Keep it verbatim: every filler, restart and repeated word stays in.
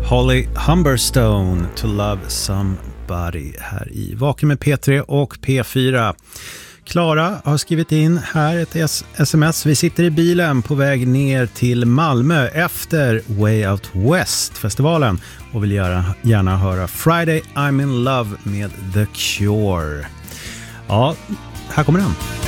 Holly Humberstone, To Love Somebody, här i Vaken med P tre och P fyra. Klara har skrivit in här ett sms. Vi sitter i bilen på väg ner till Malmö efter Way Out West-festivalen och vill göra, gärna höra Friday I'm in Love med The Cure. Ja, här kommer den.